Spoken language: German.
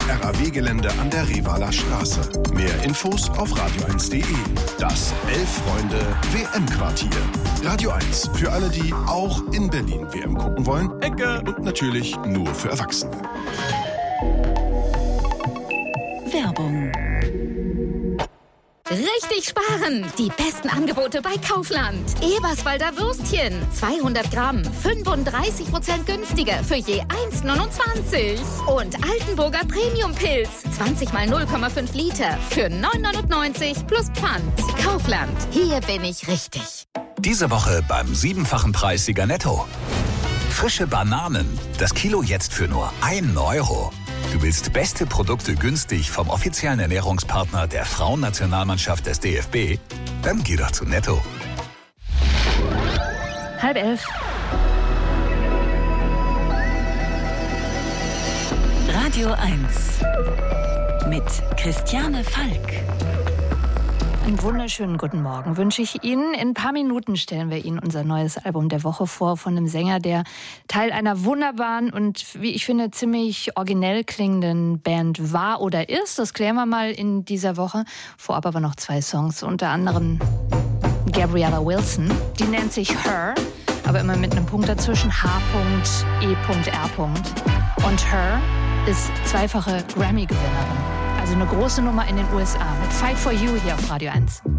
RAW-Gelände an der Revaler Straße. Mehr Infos auf radio1.de. Das 11-Freunde-WM-Quartier. Radio 1 für alle, die auch in Berlin WM gucken wollen. Ecke. Und natürlich nur für Erwachsene. Werbung. Richtig sparen! Die besten Angebote bei Kaufland. Eberswalder Würstchen, 200 Gramm, 35% günstiger für je 1,29. Und Altenburger Premium-Pilz, 20 mal 0,5 Liter für 9,99 plus Pfand. Kaufland, hier bin ich richtig. Diese Woche beim 7-fachen Preissieger Netto. Frische Bananen, das Kilo jetzt für nur 1 Euro. Du willst beste Produkte günstig vom offiziellen Ernährungspartner der Frauennationalmannschaft des DFB? Dann geh doch zu Netto. 10:30. Radio 1 mit Christiane Falk. Einen wunderschönen guten Morgen wünsche ich Ihnen. In ein paar Minuten stellen wir Ihnen unser neues Album der Woche vor von einem Sänger, der Teil einer wunderbaren und, wie ich finde, ziemlich originell klingenden Band war oder ist. Das klären wir mal in dieser Woche. Vorab aber noch 2 Songs, unter anderem Gabriella Wilson. Die nennt sich Her, aber immer mit einem Punkt dazwischen, H.E.R. Und Her ist 2-fache Grammy-Gewinnerin. Also eine große Nummer in den USA mit Fight for You hier auf Radio 1.